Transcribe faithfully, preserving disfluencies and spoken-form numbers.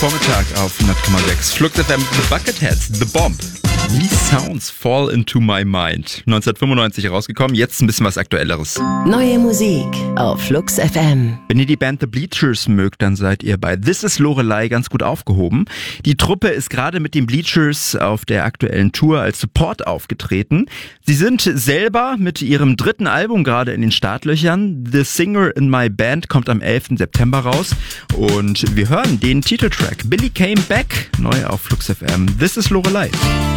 Vormittag auf hundert Komma sechs. Flux F M, The Bucketheads, The Bomb. These Sounds Fall Into My Mind. neunzehnhundertfünfundneunzig rausgekommen, jetzt ein bisschen was Aktuelleres. Neue Musik auf Flux F M. Wenn ihr die Band The Bleachers mögt, dann seid ihr bei This Is Lorelei ganz gut aufgehoben. Die Truppe ist gerade mit den Bleachers auf der aktuellen Tour als Support aufgetreten. Sie sind selber mit ihrem dritten Album gerade in den Startlöchern. The Singer in My Band kommt am elften September raus. Und wir hören den Titeltrack Billy Came Back, neu auf Flux F M. This Is Lorelei.